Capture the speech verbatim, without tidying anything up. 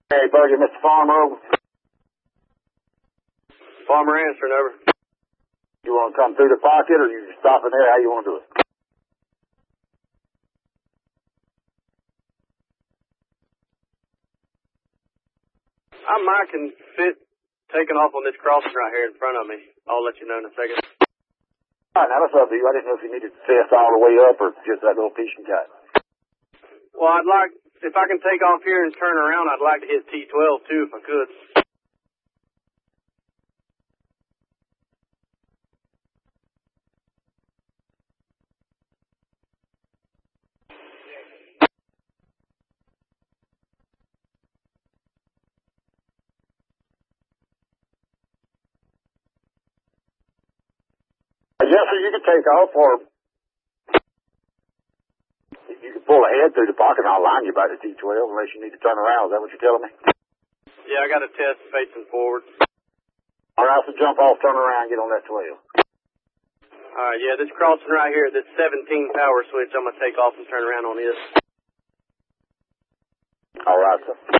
Hey, Buggy, Mister Farmer, over. Farmer answering, over. You want to come through the pocket, or you just stop in there? How you want to do it? I might can fit taking off on this crossing right here in front of me. I'll let you know in a second. All right, now that's up to you. I didn't know if you needed to test all the way up or just that little piece you got. Well, I'd like, if I can take off here and turn around, I'd like to hit T twelve too, if I could. Yes, sir, you can take off, or you can pull ahead through the pocket, and I'll line you by the T twelve unless you need to turn around. Is that what you're telling me? Yeah, I got a test facing forward. All right, so jump off, turn around, get on that twelve. All right, yeah, this crossing right here, this seventeen power switch, I'm going to take off and turn around on this. All right, sir.